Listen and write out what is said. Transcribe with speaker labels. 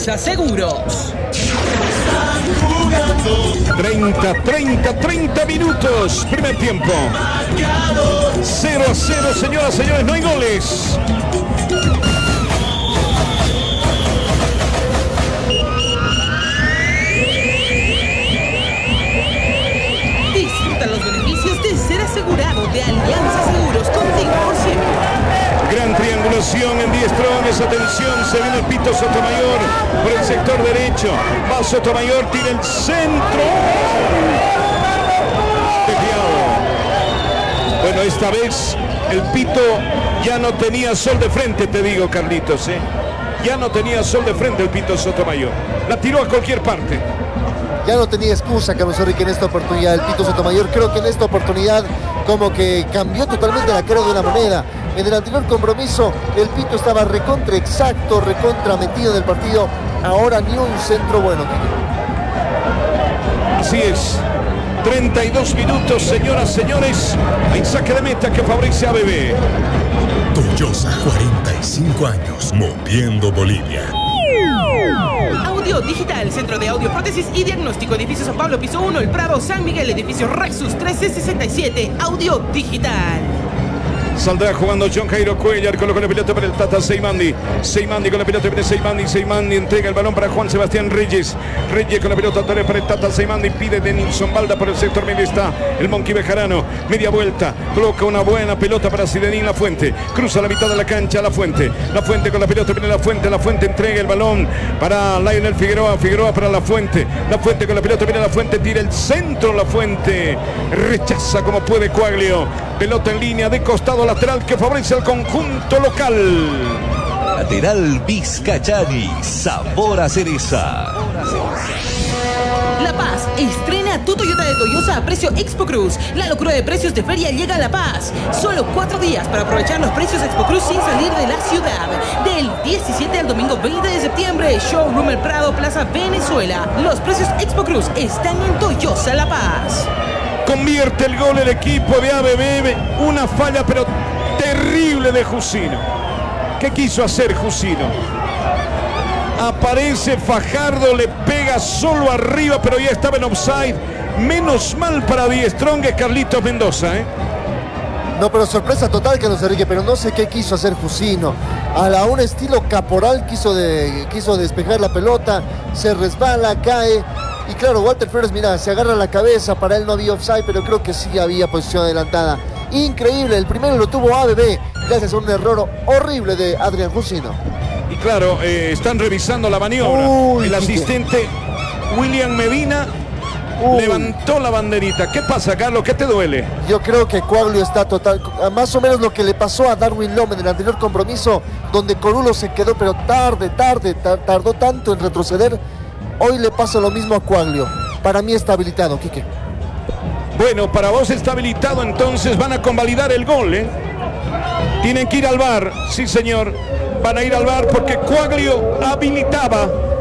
Speaker 1: Alianza Seguros.
Speaker 2: 30 minutos, primer tiempo. 0-0, señoras y señores, no hay goles.
Speaker 1: Disfruta los beneficios de ser asegurado de Alianza Seguros, contigo por siempre.
Speaker 2: Gran triangulación en diestrones, atención, se viene el Pito Sotomayor por el sector derecho. Va Sotomayor, tira el centro. Desviado. Bueno, esta vez el Pito ya no tenía sol de frente, te digo, Carlitos, ¿eh? Ya no tenía sol de frente el Pito Sotomayor. La tiró a cualquier parte.
Speaker 3: Ya no tenía excusa, Carlos Enrique, en esta oportunidad. El Pito Sotomayor creo que en esta oportunidad como que cambió totalmente la cara de una moneda. En el anterior compromiso el Pito estaba recontra exacto, recontra metido en el partido. Ahora ni un centro bueno.
Speaker 2: Así es. 32 minutos, señoras, señores. Hay saque de meta que favorece a ABB.
Speaker 4: Toyosa, 45 años, moviendo Bolivia.
Speaker 1: Audio Digital, Centro de Audio, Prótesis y Diagnóstico, Edificio San Pablo, Piso 1, El Prado, San Miguel, Edificio Rexus 1367, Audio Digital.
Speaker 2: Saldrá jugando John Jairo Cuellar, colocó la pelota para el Tata Seymandi. Seymandi con la pelota, viene Seymandi. Seymandi entrega el balón para Juan Sebastián Reyes. Reyes con la pelota, tarea para el Tata Seymandi. Pide Denilson Balda por el sector medio. Está el Monkey Bejarano. Media vuelta. Coloca una buena pelota para Sidenín La Fuente. Cruza la mitad de la cancha La Fuente. La Fuente con la pelota, viene La Fuente. La Fuente entrega el balón para Lionel Figueroa. Figueroa para La Fuente. La Fuente con la pelota, viene La Fuente. Tira el centro La Fuente. Rechaza como puede Quaglio. Pelota en línea de costado lateral que favorece al conjunto local.
Speaker 5: Lateral Vizcachani, sabor a cereza.
Speaker 1: La Paz estrena tu Toyota de Toyosa a precio Expo Cruz. La locura de precios de feria llega a La Paz. Solo 4 días para aprovechar los precios Expo Cruz sin salir de la ciudad. Del 17 al domingo 20 de septiembre, Showroom El Prado, Plaza Venezuela. Los precios Expo Cruz están en Toyosa La Paz.
Speaker 2: Convierte el gol el equipo de ABB. Una falla pero terrible de Jusino. ¿Qué quiso hacer Jusino? Aparece Fajardo, le pega solo arriba, pero ya estaba en offside. Menos mal para Die Strong, Carlitos Mendoza, ¿eh?
Speaker 3: No, pero sorpresa total, Carlos Enrique, pero no sé qué quiso hacer Jusino. A un estilo Caporal quiso despejar la pelota, se resbala, cae. Y claro, Walter Flores, mira, se agarra la cabeza, para él no había offside, pero creo que sí había posición adelantada. Increíble, el primero lo tuvo ABB, gracias a un error horrible de Adrián Jusino.
Speaker 2: Y claro, están revisando la maniobra. El asistente William Medina levantó la banderita. ¿Qué pasa, Carlos? ¿Qué te duele?
Speaker 3: Yo creo que Quaglio está total, más o menos lo que le pasó a Darwin Lom en el anterior compromiso, donde Corulo se quedó, pero tardó tanto en retroceder. Hoy le pasa lo mismo a Quaglio. Para mí está habilitado, Quique.
Speaker 2: Bueno, para vos está habilitado, entonces van a convalidar el gol, ¿eh? Tienen que ir al VAR, sí señor. Van a ir al VAR porque Quaglio habilitaba